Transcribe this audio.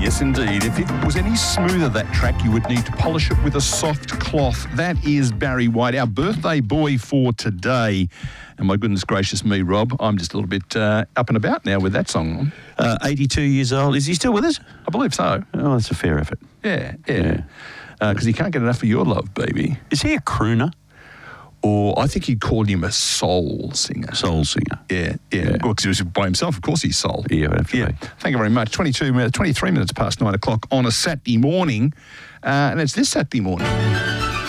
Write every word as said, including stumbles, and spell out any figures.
Yes, indeed. If it was any smoother, that track, you would need to polish it with a soft cloth. That is Barry White, our birthday boy for today. And my goodness gracious me, Rob, I'm just a little bit uh, up and about now with that song on. Uh, eighty-two years old. Is he still with us? I believe so. Oh, that's a fair effort. Yeah, yeah. Because uh, he can't get enough of your love, baby. Is he a crooner? Or I think he'd call him a soul singer. Soul singer. Yeah, yeah. Yeah. Well, because he was by himself, of course he's soul. Yeah, would have to Yeah. be. Thank you very much. twenty-two minutes, twenty-three minutes past nine o'clock on a Saturday morning. Uh, and it's this Saturday morning.